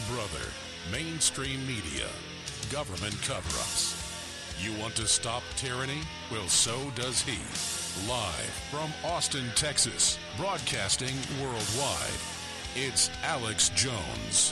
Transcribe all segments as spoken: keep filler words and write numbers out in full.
brother, mainstream media, government cover-ups. You want to stop tyranny? Well, so does he. Live from Austin, Texas, broadcasting worldwide, it's Alex Jones.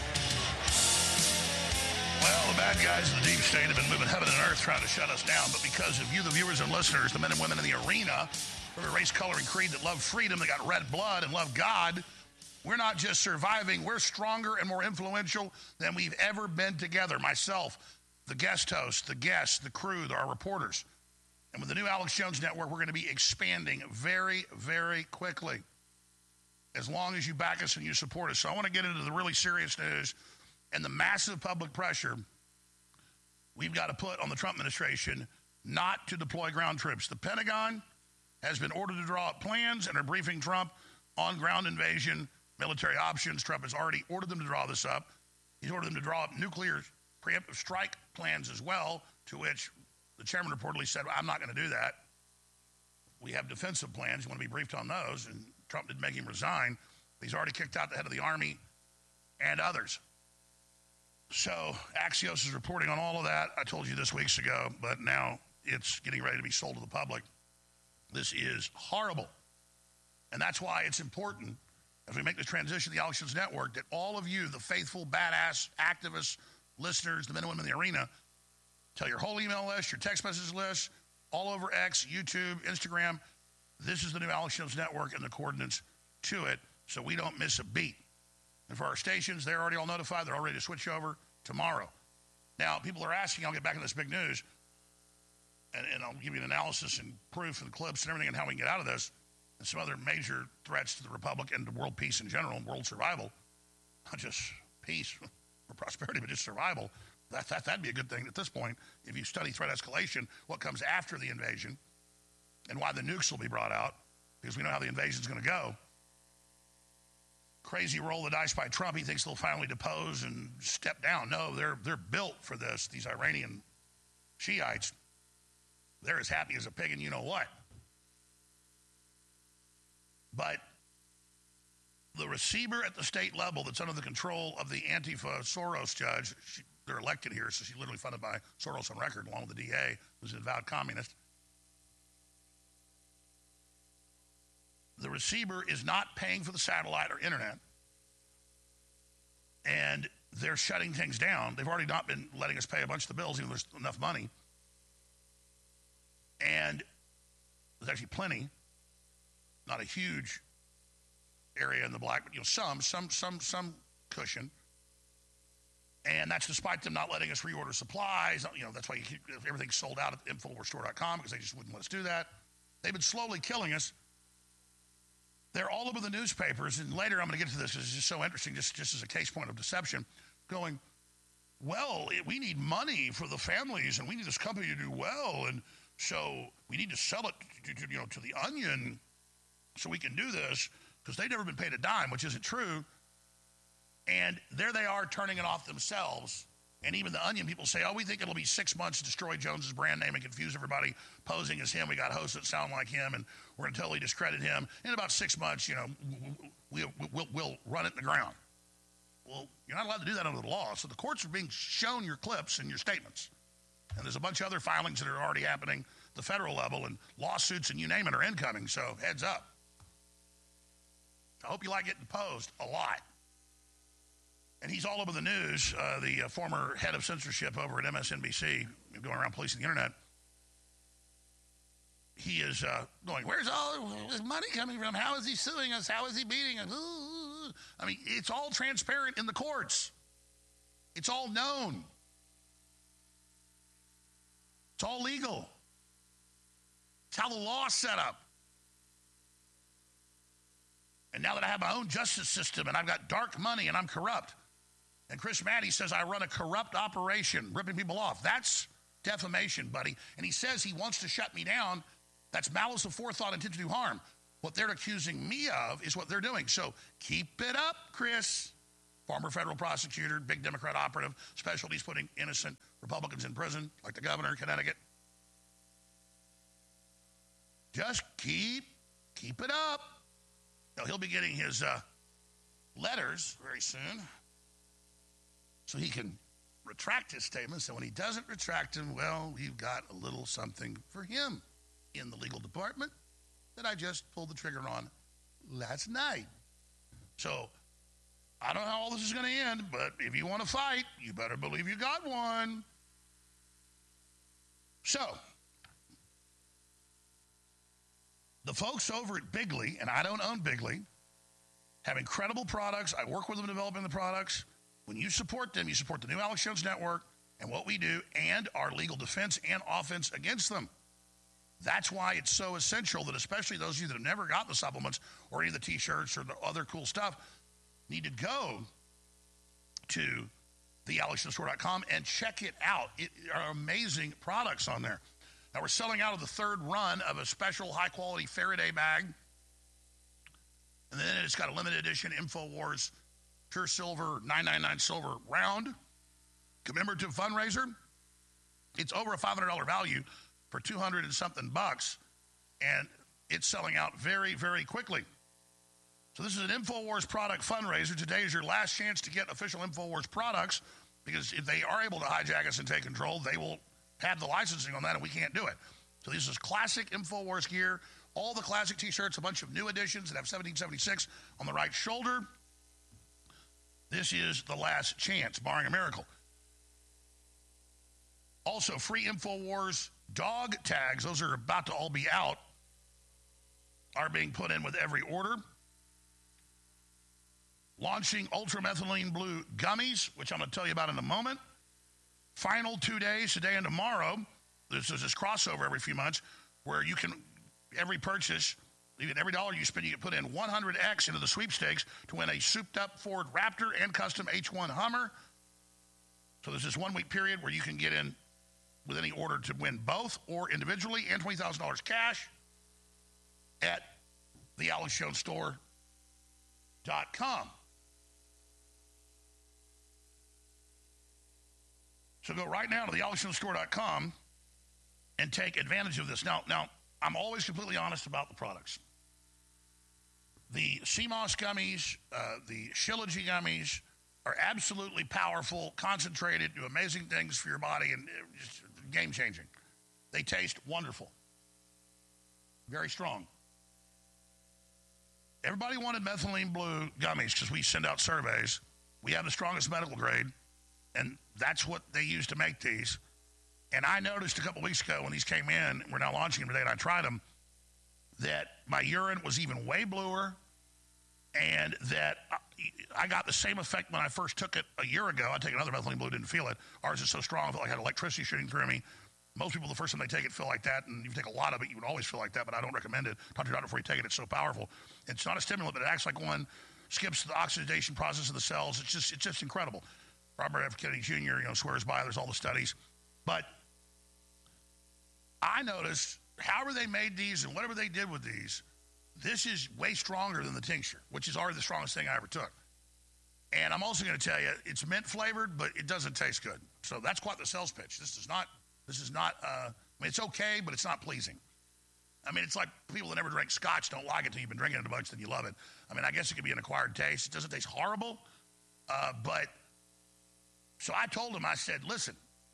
Well, the bad guys in the deep state have been moving heaven and earth trying to shut us down, but because of you, the viewers and listeners, the men and women in the arena, for the race, color, and creed that love freedom, that got red blood and love God, we're not just surviving, we're stronger and more influential than we've ever been together. Myself, the guest host, the guests, the crew, our reporters. And with the new Alex Jones Network, we're going to be expanding very, very quickly, as long as you back us and you support us. So I want to get into the really serious news and the massive public pressure we've got to put on the Trump administration not to deploy ground troops. The Pentagon has been ordered to draw up plans and are briefing Trump on ground invasion military options. Trump has already ordered them to draw this up. He's ordered them to draw up nuclear preemptive strike plans as well, to which the chairman reportedly said, well, I'm not going to do that. We have defensive plans. You want to be briefed on those. And Trump didn't make him resign. He's already kicked out the head of the Army and others. So Axios is reporting on all of that. I told you this weeks ago, but now it's getting ready to be sold to the public. This is horrible. And that's why it's important, as we make this transition to the Alex Jones Network, that all of you, the faithful, badass, activists, listeners, the men and women in the arena, tell your whole email list, your text message list, all over X, YouTube, Instagram. This is the new Alex Jones Network and the coordinates to it, so we don't miss a beat. And for our stations, they're already all notified. They're all ready to switch over tomorrow. Now, people are asking, I'll get back into this big news, and, and I'll give you an analysis and proof and clips and everything and how we can get out of this, and some other major threats to the Republic and to world peace in general, and world survival. Not just peace or prosperity, but just survival. That, that, that'd be a good thing at this point. If you study threat escalation, what comes after the invasion, and why the nukes will be brought out, because we know how the invasion's going to go. Crazy roll of the dice by Trump. He thinks they'll finally depose and step down. No, they're they're built for this. These Iranian Shiites, they're as happy as a pig and you know what. But the receiver at the state level that's under the control of the Antifa Soros judge, she, they're elected here, so she's literally funded by Soros on record, along with the D A, who's an avowed communist. The receiver is not paying for the satellite or internet, and they're shutting things down. They've already not been letting us pay a bunch of the bills, even though there's enough money. And there's actually plenty. Not a huge area in the black, but you know, some, some, some, some cushion. And that's despite them not letting us reorder supplies. You know, that's why you keep, everything's sold out at infowars store dot com, because they just wouldn't let us do that. They've been slowly killing us. They're all over the newspapers, and later I'm going to get to this. It's just so interesting, just, just as a case point of deception, going, well, it, we need money for the families, and we need this company to do well, and so we need to sell it to, to, you know, to the Onion so we can do this, because they've never been paid a dime, which isn't true. And there they are turning it off themselves. And even the Onion people say, oh, we think it'll be six months to destroy Jones's brand name and confuse everybody posing as him. We got hosts that sound like him, and we're going to totally discredit him. In about six months, you know, we'll, we'll, we'll run it in the ground. Well, you're not allowed to do that under the law. So the courts are being shown your clips and your statements. And there's a bunch of other filings that are already happening at the federal level, and lawsuits and you name it are incoming. So heads up. I hope you like getting posed a lot. And he's all over the news, uh, the uh, former head of censorship over at M S N B C, going around policing the internet. He is uh, going, where's all this money coming from? How is he suing us? How is he beating us? Ooh. I mean, it's all transparent in the courts. It's all known. It's all legal. It's how the law's set up. And now that I have my own justice system and I've got dark money and I'm corrupt, and Chris Matty says I run a corrupt operation, ripping people off, that's defamation, buddy. And he says he wants to shut me down. That's malice of forethought, intent to do harm. What they're accusing me of is what they're doing. So keep it up, Chris. Former federal prosecutor, big Democrat operative, specialties putting innocent Republicans in prison, like the governor in Connecticut. Just keep, keep it up. Now, he'll be getting his uh, letters very soon. so he can retract his statements. And when he doesn't retract them, well, we've got a little something for him in the legal department that I just pulled the trigger on last night. So I don't know how all this is going to end, but if you want to fight, you better believe you got one. So the folks over at Bigley, and I don't own Bigley, have incredible products. I work with them developing the products. When you support them, you support the new Alex Jones Network and what we do and our legal defense and offense against them. That's why it's so essential that especially those of you that have never gotten the supplements or any of the T-shirts or the other cool stuff need to go to the alex jones store dot com and check it out. It are amazing products on there. Now, we're selling out of the third run of a special high-quality Faraday bag. And then it's got a limited edition InfoWars Pure Silver nine ninety-nine Silver Round commemorative fundraiser. It's over a five hundred dollars value for two hundred and something bucks, and it's selling out very, very quickly. So this is an InfoWars product fundraiser. Today is your last chance to get official InfoWars products, because if they are able to hijack us and take control, they will have the licensing on that, and we can't do it. So this is classic InfoWars gear, all the classic T-shirts, a bunch of new editions that have seventeen seventy-six on the right shoulder. This is the last chance, barring a miracle. Also, free InfoWars dog tags, those are about to all be out, are being put in with every order. Launching ultramethylene blue gummies, which I'm going to tell you about in a moment. Final two days, today and tomorrow. This is this crossover every few months where you can, every purchase, even every dollar you spend, you can put in one hundred X into the sweepstakes to win a souped-up Ford Raptor and custom H one Hummer. So there's this one-week period where you can get in with any order to win both or individually, and twenty thousand dollars cash at the alex jones store dot com. So go right now to the alex jones store dot com and take advantage of this. Now, now I'm always completely honest about the products. The C M O S gummies, uh, the Shilajit gummies are absolutely powerful, concentrated, do amazing things for your body, and just game-changing. They taste wonderful. Very strong. Everybody wanted methylene blue gummies because we send out surveys. We have the strongest medical grade, and that's what they use to make these. And I noticed a couple weeks ago when these came in, we're now launching them today, and I tried them, that my urine was even way bluer, and that I got the same effect when I first took it a year ago. I take another methylene blue, didn't feel it. Ours is so strong, I felt like I had electricity shooting through me. Most people, the first time they take it, feel like that, and if you take a lot of it, you would always feel like that, but I don't recommend it. Talk to your doctor before you take it. It's so powerful. It's not a stimulant, but it acts like one, skips the oxidation process of the cells. It's just it's just incredible. Robert F. Kennedy Junior, you know, swears by it. There's all the studies. But I noticed, however they made these and whatever they did with these, this is way stronger than the tincture, which is already the strongest thing I ever took. And I'm also going to tell you, it's mint flavored, but it doesn't taste good. So that's quite the sales pitch. This is not, this is not, uh, I mean, it's okay, but it's not pleasing. I mean, it's like people that never drink scotch don't like it until you've been drinking it a bunch, then you love it. I mean, I guess it could be an acquired taste. It doesn't taste horrible, uh, but, so I told him, I said, listen,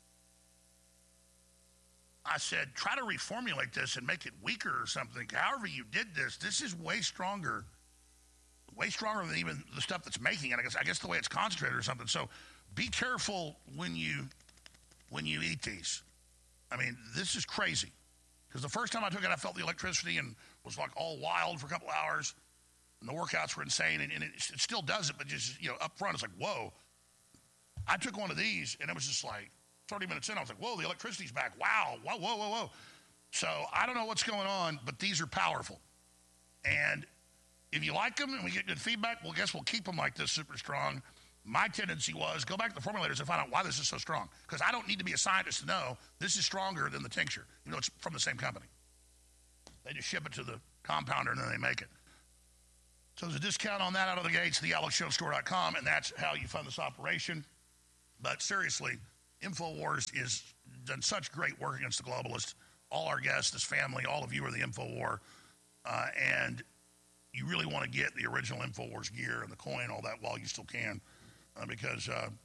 I said, try to reformulate this and make it weaker or something. However you did this, this is way stronger, way stronger than even the stuff that's making it. I guess I guess the way it's concentrated or something. So be careful when you when you eat these. I mean, this is crazy. Because the first time I took it, I felt the electricity and was like all wild for a couple hours. And the workouts were insane. And, and it, it still does it, but just, you know, up front, it's like, whoa. I took one of these, and it was just like, thirty minutes in, I was like, whoa, the electricity's back. Wow, whoa, whoa, whoa, whoa. So I don't know what's going on, but these are powerful. And if you like them and we get good feedback, well, guess we'll keep them like this, super strong. My tendency was go back to the formulators and find out why this is so strong. Because I don't need to be a scientist to know this is stronger than the tincture, even though it's from the same company. They just ship it to the compounder and then they make it. So there's a discount on that out of the gates, the alex jones store dot com, and that's how you fund this operation. But seriously, InfoWars has done such great work against the globalists. All our guests, this family, all of you are the InfoWar. Uh, and you really want to get the original InfoWars gear and the coin, all that, while you still can. Uh, because uh,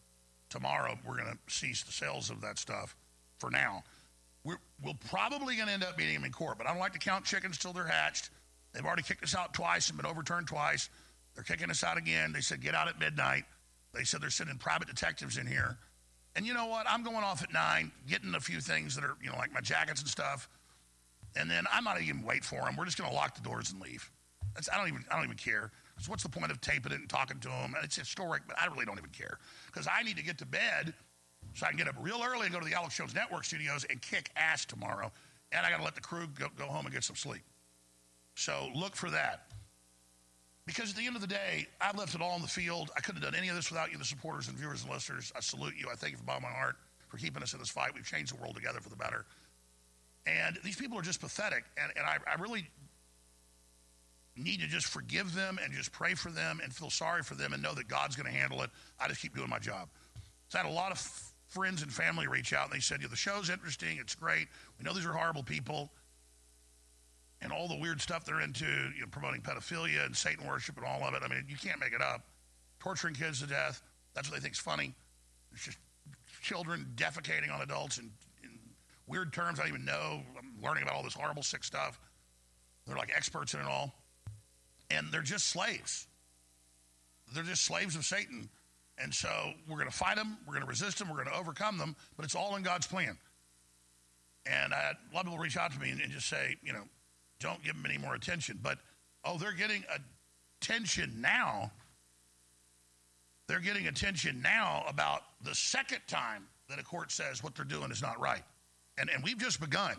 tomorrow we're going to cease the sales of that stuff for now. We're, we're probably going to end up beating them in court, but I don't like to count chickens till they're hatched. They've already kicked us out twice and been overturned twice. They're kicking us out again. They said, get out at midnight. They said they're sending private detectives in here. And you know what? I'm going off at nine, getting a few things that are, you know, like my jackets and stuff. And then I'm not even wait for them. We're just going to lock the doors and leave. That's, I don't even I don't even care. Because what's the point of taping it and talking to them? It's historic, but I really don't even care. Because I need to get to bed so I can get up real early and go to the Alex Jones Network studios and kick ass tomorrow. And I got to let the crew go, go home and get some sleep. So look for that. Because at the end of the day, I've left it all on the field. I couldn't have done any of this without you, the supporters and viewers and listeners. I salute you. I thank you from the bottom of my heart for keeping us in this fight. We've changed the world together for the better. And these people are just pathetic. And, and I, I really need to just forgive them and just pray for them and feel sorry for them and know that God's going to handle it. I just keep doing my job. So I had a lot of f- friends and family reach out, and they said, yeah, the show's interesting. It's great. We know these are horrible people. And all the weird stuff they're into, you know, promoting pedophilia and Satan worship and all of it. I mean, you can't make it up. Torturing kids to death. That's what they think is funny. It's just children defecating on adults in, in weird terms I don't even know. I'm learning about all this horrible, sick stuff. They're like experts in it all. And they're just slaves. They're just slaves of Satan. And so we're going to fight them. We're going to resist them. We're going to overcome them. But it's all in God's plan. And I had a lot of people reach out to me and, and just say, you know, don't give them any more attention. But, oh, they're getting attention now. They're getting attention now about the second time that a court says what they're doing is not right. And, and we've just begun.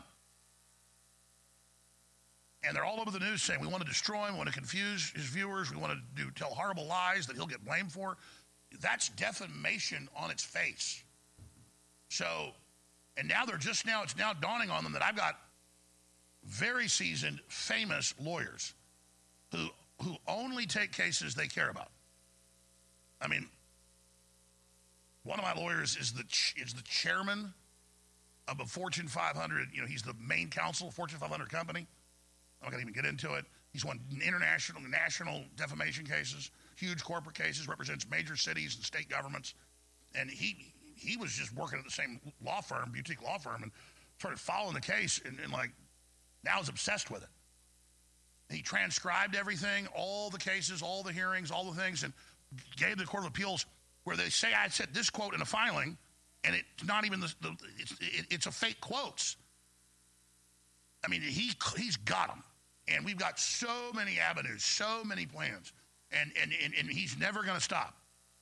And they're all over the news saying we want to destroy him, we want to confuse his viewers, we want to do tell horrible lies that he'll get blamed for. That's defamation on its face. So, and now they're just now, it's now dawning on them that I've got very seasoned, famous lawyers who who only take cases they care about. I mean, one of my lawyers is the ch- is the chairman of a Fortune five hundred. You know, he's the main counsel of a Fortune five hundred company. I'm not going to even get into it. He's won international, national defamation cases, huge corporate cases, represents major cities and state governments. And he he was just working at the same law firm, boutique law firm, and started following the case and, and like, now is obsessed with it. He transcribed everything, all the cases, all the hearings, all the things, and gave the Court of Appeals where they say I said this quote in a filing, and it's not even the, the it's, it, it's a fake quotes. I mean, he he's got them, and we've got so many avenues, so many plans, and and and, and he's never going to stop.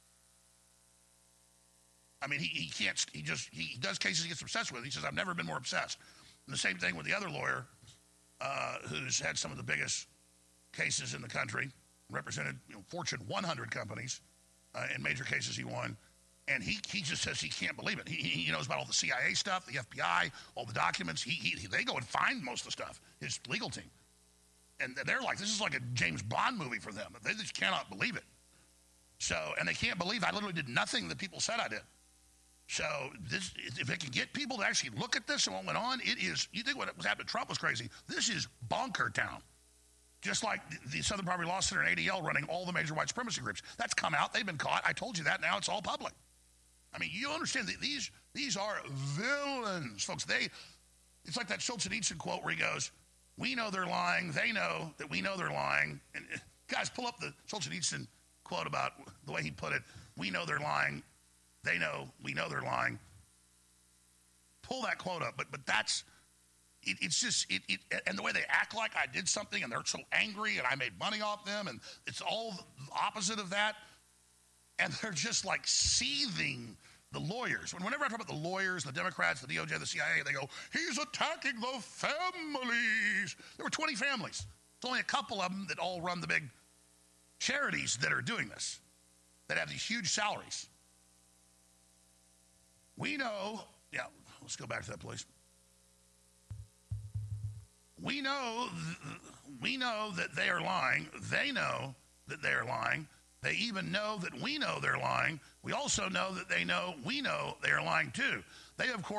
I mean, he, he can't. He just he does cases he gets obsessed with. He says I've never been more obsessed. And the same thing with the other lawyer. Uh, who's had some of the biggest cases in the country, represented you know, Fortune one hundred companies uh, in major cases he won, and he he just says he can't believe it. He, he knows about all the C I A stuff, the F B I, all the documents. He, he they go and find most of the stuff, his legal team. And they're like, this is like a James Bond movie for them. They just cannot believe it. So, and they can't believe I literally did nothing that people said I did. So this, if it can get people to actually look at this and what went on, it is, you think what was happening to Trump was crazy. This is bonker town. Just like the, the Southern Poverty Law Center and A D L running all the major white supremacy groups. That's come out. They've been caught. I told you that. Now it's all public. I mean, you understand that these these are villains, folks. They, it's like that Solzhenitsyn quote where he goes, we know they're lying. They know that we know they're lying. And guys, pull up the Solzhenitsyn quote about the way he put it. We know they're lying. They know, we know they're lying. Pull that quote up, but but that's, it, it's just, it, it, and the way they act like I did something and they're so angry and I made money off them and it's all the opposite of that. And they're just like seething, the lawyers. Whenever I talk about the lawyers, the Democrats, the D O J, the C I A, they go, he's attacking the families. There were twenty families. It's only a couple of them that all run the big charities that are doing this, that have these huge salaries. We know, yeah, let's go back to that, please. We know, we know that they are lying. They know that they are lying. They even know that we know they're lying. We also know that they know we know they are lying too. They, of course,